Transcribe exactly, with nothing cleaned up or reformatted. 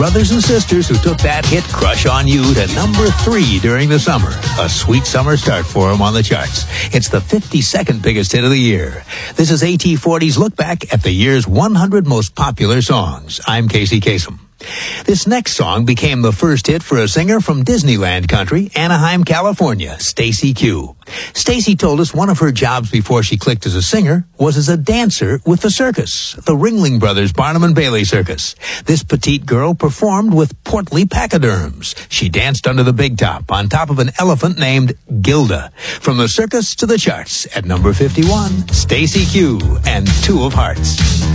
brothers and sisters who took that hit Crush on You to number three during the summer. A sweet summer start for them on the charts. It's the fifty-second biggest hit of the year. This is A T forty's look back at the year's one hundred most popular songs. I'm Casey Kasem. This next song became the first hit for a singer from Disneyland country, Anaheim, California, Stacey Q. Stacey told us one of her jobs before she clicked as a singer was as a dancer with the circus, the Ringling Brothers Barnum and Bailey Circus. This petite girl performed with portly pachyderms. She danced under the big top on top of an elephant named Gilda. From the circus to the charts at number fifty-one, Stacey Q and Two of Hearts.